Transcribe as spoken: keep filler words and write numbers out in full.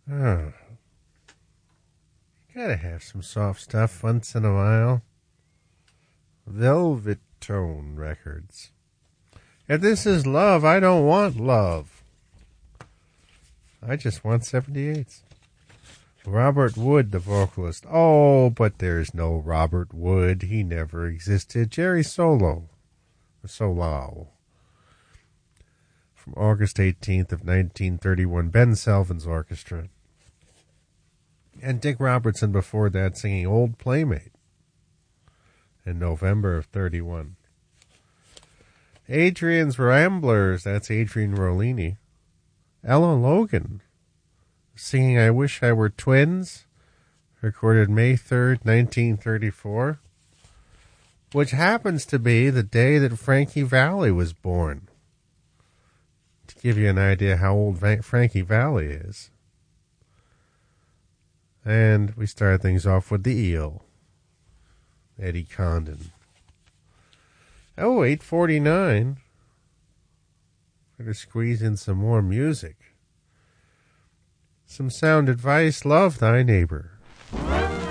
Oh. Gotta have some soft stuff once in a while. Velvet Tone Records. If this is love, I don't want love. I just want seventy-eights. Robert Wood, the vocalist. Oh, but there's no Robert Wood. He never existed. Jerry Solo. Solo. From August eighteenth of nineteen thirty-one. Ben Selvins Orchestra. And Dick Robertson before that singing Old Playmate in November of thirty-one. Adrian's Ramblers, that's Adrian Rollini. Ella Logan singing I Wish I Were Twins, recorded May third, nineteen thirty-four, which happens to be the day that Frankie Valli was born. To give you an idea how old Frankie Valli is. And we start things off with the Eel, Eddie Condon. Oh, eight forty-nine. Better squeeze in some more music. Some sound advice. Love thy neighbor.